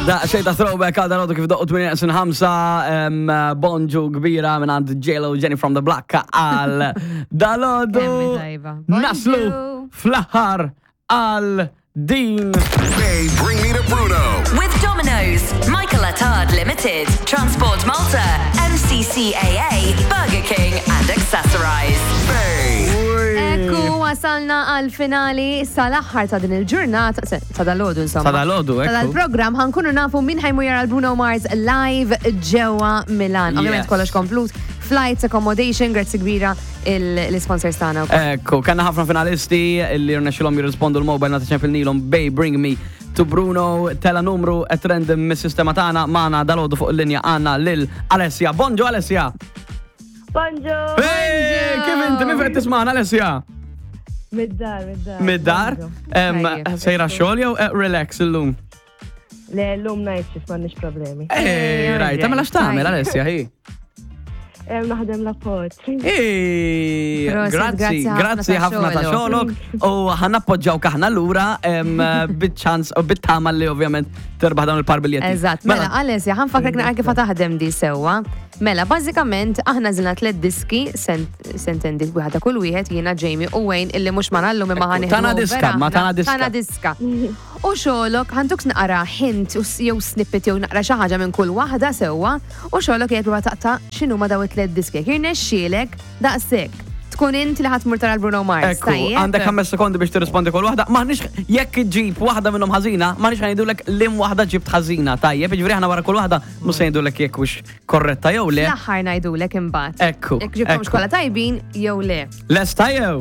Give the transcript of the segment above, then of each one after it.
Da xejta throwback għadha rodu kif doqqu 8-5 bonġu kbira minn għand J-Lo Jenny from the Block għal dalodu naslu fl-aħħar għal din. Hey, bring me to Bruno. With Domino's, Michael Attard Limited, Transport Malta, MCCAA, Burger King and Accessorize. Hey. Ekku wasalna għal finali sal-aħħar ta' din il-ġurnata, ta' dal-għodu insomma. Ta' dal-għodu, ekku. Ta' dal-program ħankunu nafu minn ħajmu jara l-Bruno Mars live ġewa Milan. Ovvijament kollox komplut, flights, accommodation, grazzi kbira l-sponsors tagħna. Ekku, kanna ħafna finalisti li rnexxilhom jirrispondu l-mobile nata ċempilnilhom Bay Bring Me to Bruno, tela numru et random mis-sistema tagħna magħna dal-għodu fuq il-linja għandna lil Alessia. Bonġu Alessia. Bonġu! Hey, kif inti mi fett tisma'na Alessia? Mid-dar. Mid-dar? Sejra xogħol jew relax illum? Le, l-lum najt xif m'għandniex problemi. Rajt, tagħmel għax tagħmel Alessia hi. Naħdem l-appoġġ. Grazzi ħafna ta' xogħolok u ħanappoġġaw kaħna lura bit-ċans u bit-tama li ovvjament terbaħ dawn il-parbiljetti. Eżatt, mela Alessia, ħanfakrek naqra kif taħdem di sewwa. Mela, bażikament aħna żilna 3 diski sentendi wieħed ta' kull wieħed jiena Jamie u Wayne illi mhux ma nallum imma ħanieħdu. Tana diska. U xogħolok ħantuk naqra hint jew snippet jew naqra xi ħaġa minn kull waħda sewwa u xogħolok jgħid prova taqta' x'inhuma daw it-3 diski. Jirnexxielek daqshekk. Tkun inti li ħatmur tara l-Bruno Mars. Għandek 5 sekondi biex tirrispondi kull waħda. Maħniex jekk iġġib waħda minnhom ħażina, maħniex ħajdulek lim waħda ġibt ħażina. Tajjeb, jiġifieri aħna wara kull waħda mhux se ngħidulek jekk wix korretta jew le. L-aħħar ngħidulek imbagħad. Ekku. Jekk ġibhom xkola tajbin jew le. Lesta jew?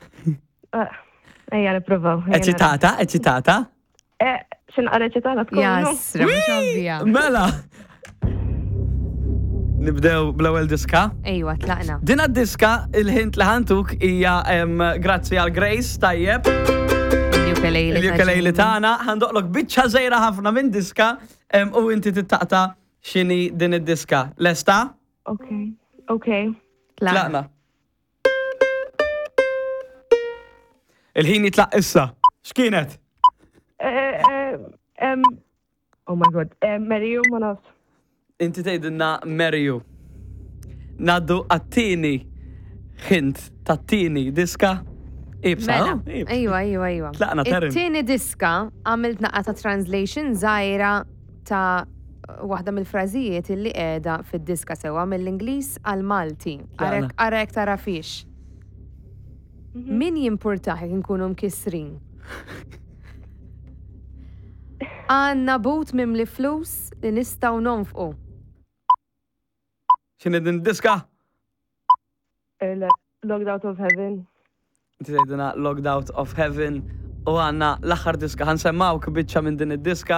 Ejja nippruvaw. Eċitata? X'inqara eċitata tkun. Jasra, mhux ovvja. Mela. Nibdew bl-ewwel diska. Ejwa, tlaqna. Din id-diska il-ħint li ħantuk hija grazzi għal Grace tajjeb. Il-ukulele tagħna ħandoqlok biċċa żejra ħafna minn diska u inti tittaqta x'inhi din id-diska. Lesta? Okay. Tlaqna. Il-ħin jitlaq issa. X'kienet? Oh my god, Mariju ma nafx. Inti tgħidilna Mariju. Naddu għat-tieni hint tat-tieni diska. Ibsa. Ejwa. Tlaqna terim. It-tieni diska għamilt naqqa ta' translation żgħira ta' waħda mill-frażijiet illi qiegħda fid-diska sewwa mill-Ingliż għal Malti. Arek tara fiex. Min jimpurtaħ inkunu mkissrin? Għanna but mimli flus li nistaw nonfqu. X'inhi din diska? Locked Out of Heaven. Inti tgħidilna Locked Out of Heaven u għandna l-aħħar diska ħansemmawk biċċa minn din id-diska.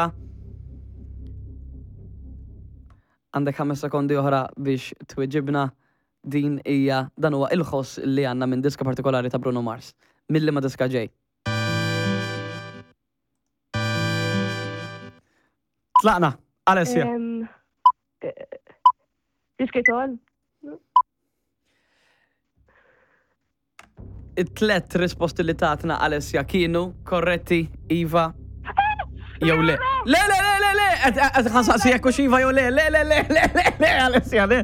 Għandek 5 sekondi oħra biex tweġibna. Din hija dan huwa il-ħoss li għandna minn diska partikolari ta' Bruno Mars. Milli ma diska ġej. Tlaqna, Alessia. Disketol? It-tlet risposti li tatna Alessia kienu korretti, Iva, jew le. Le, ħansaqsi jekk xiva jew le, Alessia, le.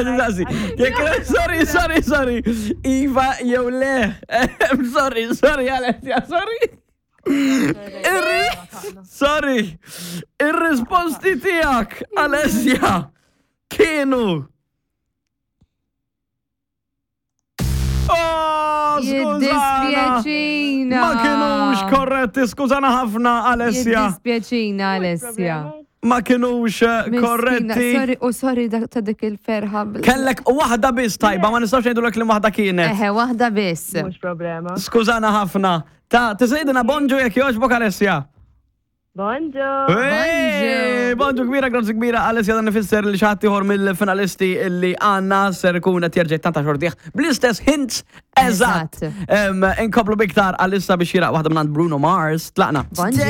Sorry. Iva jew le. Sorry, Alessia, sorry. Sorry. Ir-risposti tiegħek, Alessia, kienu. Jiddispjaċina. Ma kienux korretti, skużana ħafna, Alessia. Jiddispjaċina, Alessia. Ma kienux korretti. Sorry ta' dik il-ferħa. Kellek waħda biss tajba, ma nistax ngħidulek li waħda kienet. Waħda biss. Mhux problema. Skużana ħafna. Tiżgħidilna bonġu jekk jogħġbok Alessia. Bonġu. Bonġu kbira, grazzi kbira, Alessia dan ifisser li xi ħadd ieħor mill-finalisti illi għandna ser ikun qed jerġa' tanta xortieħ bl-istess hints eżatt. Inkomplu biktar għal-issa biex jiraq waħda minn Bruno Mars. Tlaqna.